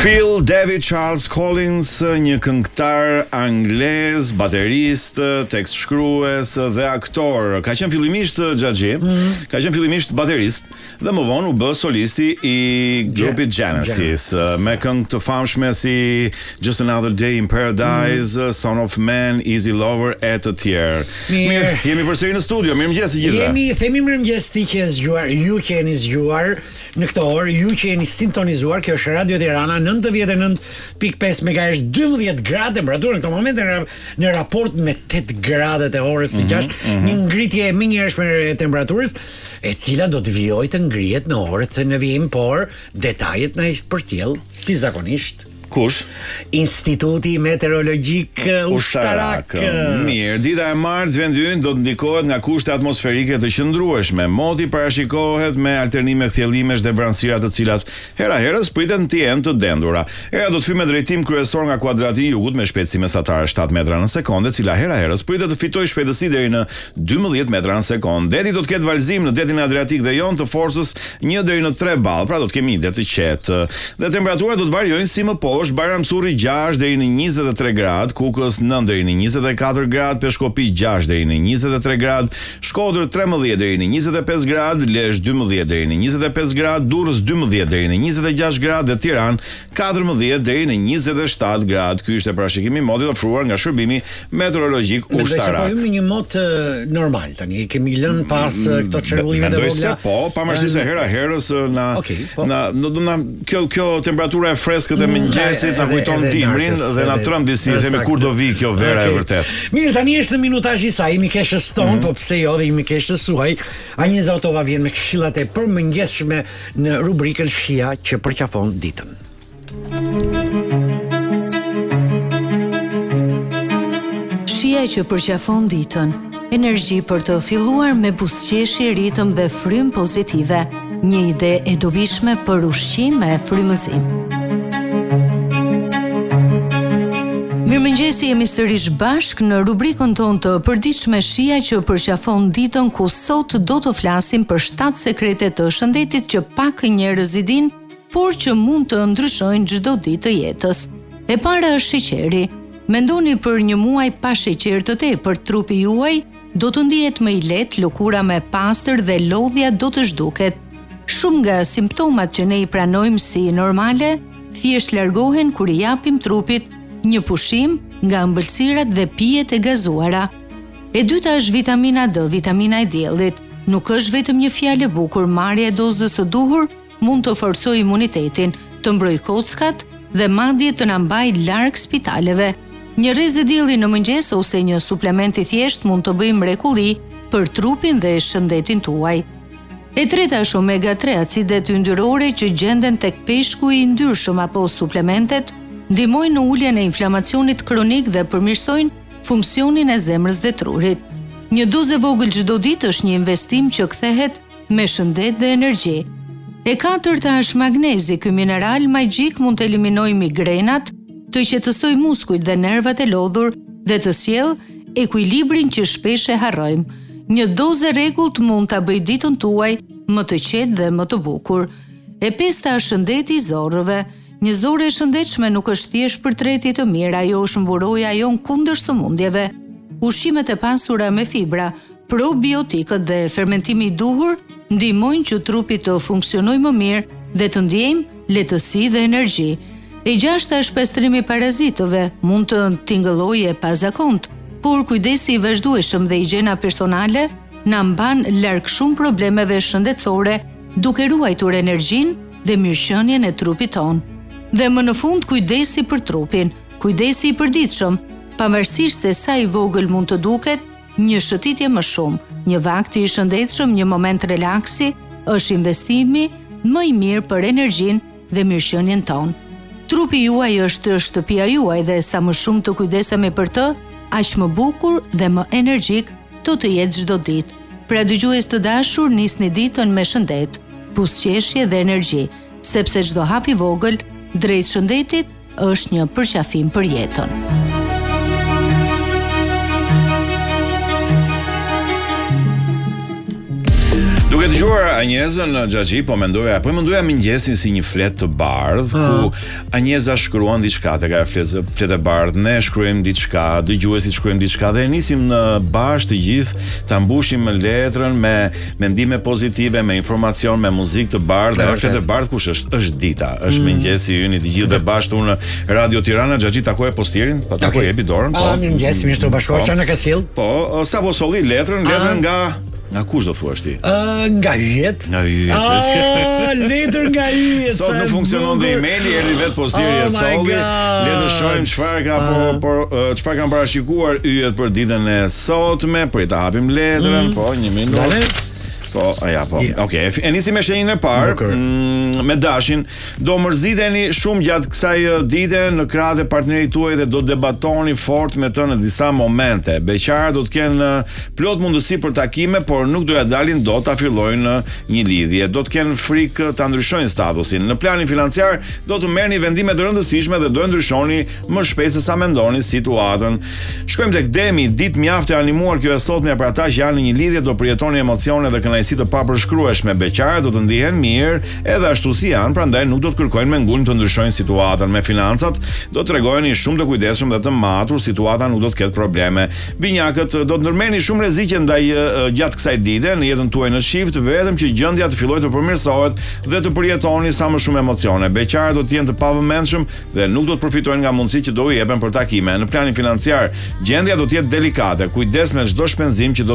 Phil David Charles Collins, një këngëtar anglez, baterist, tekst shkrues dhe aktor. Ka qenë fillimisht Xhaxhi, ka qenë fillimisht baterist dhe më vonë u bë solisti I grupit Genesis, me këngë të famshme si Just Another Day in Paradise, Son of Man, Easy Lover e të tjerë. Mirë, jemi përsëri në studio. Mirëmëngjes të gjithëve. Themi mirëmëngjes ti që je zgjuar, ju që jeni zgjuar në këtë orë, ju që jeni sintonizuar, kjo është Radio Tirana 99.5 MHz, 12 gradë temperaturë në këtë moment në raport me 8 gradët e orës së 6, një ngritje e minjërshme e temperaturës, e cila do të vijojë të ngrihet në orët në vijim, por detajet na I përcjell si zakonisht Kush? Instituti Meteorologjik Ushtarak. Mirë, dita e martës vend ynë do të ndikohet nga kushte atmosferike të qëndrueshme. Moti parashikohet me alternime kthjellimesh dhe vranësira të cilat hera herës priten të jenë të dendura. Era do të fyjë me drejtim kryesor nga kuadrati I jugut me shpejtësi mesatare 7 metra në sekondë, e cila hera herës pritet të fitojë shpejtësi deri në 12 metra në sekondë. Deti do të ketë valzim në detin Adriatik dhe jon të forcës 1 deri në 3 ball, pra do të kemi një det të qetë. Dhe temperaturat do të variojnë si më poshtë. Bajramsuri 6 deri në 23 grad, Kukës 9 deri në 24 grad, Peshkopi 6 deri në 23 grad, Shkodër 13 deri në 25 grad, Lezhë 12 deri në 25 grad, Durrës 12 deri në 26 grad dhe Tiranë 14 deri në 27 grad. Ky ishte parashikimi I modit ofruar nga Shërbimi Meteorologjik Ushtarak. Mendoj se po një mod normal tani. Kemi lënë pas këto çrregullime të vogla. Po, pavarësisht se hera herës kjo temperatura e freskët e mëngjesit na kujton dimrin dhe na tremb disi themi kur do vi kjo vera e vërtet. Mirë, tani është minutazhi I saj, Mikeshës ton, po pse jo dhe I Mikeshës suaj. Anjeza Otova vjen me këshillat e përmëngjesshme në rubrikën Shija që përqafon ditën. Shija që përqafon ditën. Energji për të filluar me buzëqeshje, ritëm dhe frym pozitive. Një ide e dobishme për ushqim e frymëzim. Mirëmëngjesi, jemi sërish bashk në rubrikën tonë të përditshme Shija që përqafon ditën, ku sot do të flasim për 7 sekrete të shëndetit që pak njerëz I dinë, por që mund të ndryshojnë çdo ditë të jetës. E para është sheqeri. Mendoni për një muaj pa sheqer të tepërt, trupi juaj do të ndihet më I lehtë, lëkura më e pastër dhe lodhja do të zhduket. Shumë nga simptomat që ne I pranojmë si normale, thjesht largohen kur I japim trupit një pushim nga ëmbëlsirat dhe pijet e gazuara. E dyta është vitamina D, vitamina e diellit. Nuk është vetëm një fjalë e bukur, marrja e dozës së duhur mund të forcojë imunitetin, të mbrojë kockat dhe madje të na mbajë larg spitaleve. Një rrezë dielli në mëngjes ose një suplement I thjesht mund të bëjë mrekulli për trupin dhe shëndetin tuaj. E treta është omega 3, acidet yndyrore që gjenden tek peshku I yndyrshëm apo suplementet ndihmojnë në uljen e inflamacionit kronik dhe përmirësojnë funksionin e zemrës dhe trurit. Një dozë e vogël çdo ditë është një investim që kthehet me shëndet dhe energji. E katërta është magnezi. Ky mineral magjik mund të eliminojë migrenat, të qetësojë muskujt dhe nervat e lodhur dhe të sjellë ekuilibrin që shpesh e harrojmë. Një dozë e rregullt mund ta bëjë ditën tuaj më të qetë dhe më të bukur. E pesta është shëndeti I zorrëve. Një zorë e shëndetshme nuk është thjesht për treti të mirë, ajo është mburoja jon kundër sëmundjeve. Ushqimet e pasura me fibra, probiotikët dhe fermentimi I duhur ndihmojnë që trupi të funksionojë më mirë dhe të ndjejmë lehtësi dhe energji. E gjashta është pastrimi I parazitëve, mund të tingëllojë e pazakont, por kujdesi I vazhdueshëm dhe higjiena personale na mban larg shumë problemeve shëndetësore, duke ruajtur energjinë dhe mirëqenien e trupit tonë. Dhe më në fund, kujdesi për trupin, kujdesi I përditshëm, pavarësisht se sa I vogël mund të duket, një shëtitje më shumë, një vakt I shëndetshëm, një moment relaksi, është investimi më I mirë për energjinë dhe mirëqenien tonë. Trupi juaj është shtëpia juaj dhe sa më shumë të kujdesemi për të, aq më bukur dhe më energjik do të jetë çdo ditë. Pra dëgjues të dashur, nisni ditën me shëndet, buzëqeshje dhe energji, sepse çdo hap I vogël drejt shëndetit është një përqafim për jetën. Duke Duke dëgjuar Anjezën Xhaxhi, po mendoja mëngjesin si një flet të bardh, ku Anjeza shkruan diçka tek ajo flet e bardh, ne shkruajmë diçka, dëgjuesit shkruajmë diçka dhe nisim në bashkë të gjithë ta mbushim letrën me mendime pozitive, me informacion, me muzikë të bardh. Ajo flet e bardh kush është? Është Dita, është mëngjesi ynë të gjithë dhe bashkë unë Radio Tirana. Xhaxhi takoi postierin, po takoi jepi dorën, po. Mëngjes, mirë se u bashkuar, çana ka sill. Po, sapo solli letrën nga kush do thuash ti? Nga Hyjet. Nga Hyjet. Letër nga Hyjet. Sot nuk funksionon dhe emaili, erdhi vetë postieri e solli. Le të shohim çfarë kanë parashikuar Hyjet për ditën e sotme, për ta hapim letrën, po, një minutë. Po, po. Okej, e nisim me shenjën e parë, me Dashin. Do mërziteni shumë gjatë kësaj dite në krahët e partnerit tuaj dhe do debatoni fort me të në disa momente. Beqarët do të kenë plot mundësi për takime, por nuk do ja dalin dot ta fillojnë një lidhje. Do të kenë frikë ta ndryshojnë statusin. Në planin financiar do të merrni vendime të rëndësishme dhe do ndryshoni më shpejt se sa mendoni situatën. Shkojmë tek Demi, ditë mjaft e animuar kjo e sotme për ata që janë në një lidhje, do përjetoni emocione dhe si të papërshkrueshme. Beqarët do të ndihen mirë edhe ashtu si janë, prandaj nuk do të kërkojnë me ngulm të ndryshojnë situatën. Me financat do të tregojeni shumë të kujdesshëm dhe të matur, situata nuk do të ketë probleme. Binjakët do të ndërmerrni shumë rreziqe ndaj gjatë kësaj dite në jetën tuaj në shift, vetëm që gjendja të fillojë të përmirësohet dhe të përjetoni sa më shumë emocione. Beqarët do të jenë të pavëmendshëm dhe nuk do të përfitojnë nga mundësitë që do i jepen për takime. Në planin financiar, gjendja do të jetë delikate. Kujdes me çdo shpenzim që